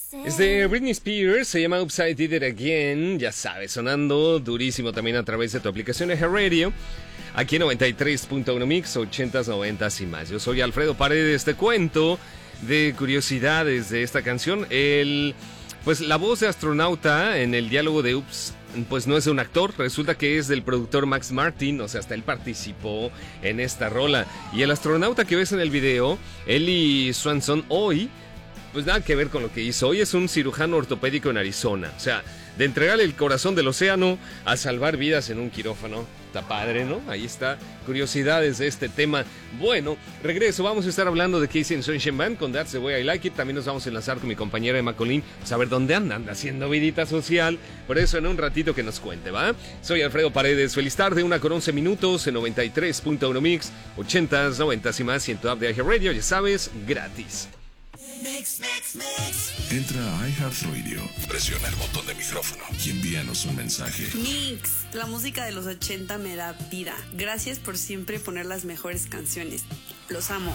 Es de Britney Spears, se llama Upside Did It Again, ya sabes, sonando durísimo también a través de tu aplicación de Radio, aquí en 93.1 Mix, 80s, 90s y más. Yo soy Alfredo Paredes, te cuento de curiosidades de esta canción. Pues la voz de astronauta en el diálogo de Ups, pues no es un actor, resulta que es del productor Max Martin, o sea, hasta él participó en esta rola. Y el astronauta que ves en el video, Eli Swanson, hoy, pues nada que ver con lo que hizo. Hoy es un cirujano ortopédico en Arizona, o sea, de entregarle el corazón del océano a salvar vidas en un quirófano. Está padre, ¿no? Ahí está, curiosidades de este tema. Bueno, regreso, vamos a estar hablando de Casey and Sunshine Band con That's the Way I Like It. También nos vamos a enlazar con mi compañera Emma Colín, saber dónde anda haciendo vidita social. Por eso en un ratito que nos cuente, ¿va? Soy Alfredo Paredes, feliz tarde, 1:11 minutos en 93.1 Mix, 80s, 90s y más, y en tu app de Radio, ya sabes, gratis. Mix. Entra a iHeartRadio, presiona el botón de micrófono y envíanos un mensaje. Mix, la música de los 80 me da vida. Gracias por siempre poner las mejores canciones. Los amo.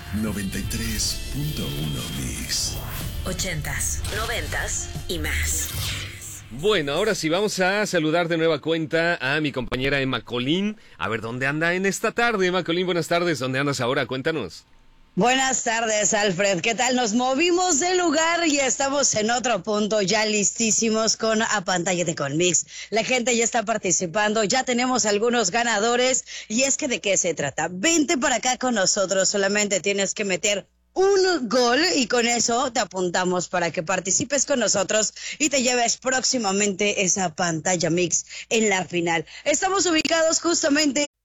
93.1 Mix. 80s, 90s y más. Bueno, ahora sí, vamos a saludar de nueva cuenta a mi compañera Emma Colín. A ver, ¿dónde anda en esta tarde? Emma Colín, buenas tardes. ¿Dónde andas ahora? Cuéntanos. Buenas tardes, Alfred. ¿Qué tal? Nos movimos de lugar y estamos en otro punto, ya listísimos con Apántállate con Mix. La gente ya está participando, ya tenemos algunos ganadores. Y es que, ¿de qué se trata? Vente para acá con nosotros, solamente tienes que meter un gol y con eso te apuntamos para que participes con nosotros y te lleves próximamente esa pantalla Mix en la final. Estamos ubicados justamente